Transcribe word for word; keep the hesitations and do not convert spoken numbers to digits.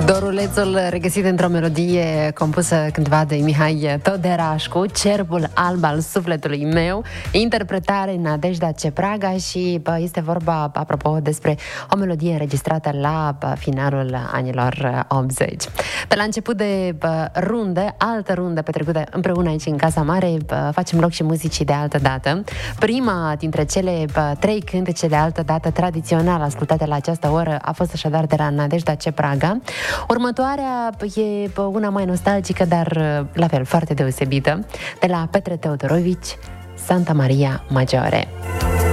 Dorulețul regăsit într-o melodie compusă cândva de Mihai Toderașcu, Cerbul alb al sufletului meu, interpretare Nadejda Cepraga și bă, este vorba, apropo, despre o melodie înregistrată la bă, finalul anilor optzeci. Pe la început de bă, rundă, altă rundă petrecută împreună aici în Casa Mare, bă, facem loc și muzicii de altă dată. Prima dintre cele bă, trei cântece de altă dată tradițional ascultate la această oră a fost așadar de la Nadejda Cepraga. Următoarea e una mai nostalgică, dar la fel foarte deosebită, de la Petre Teodorovici, Santa Maria Maggiore.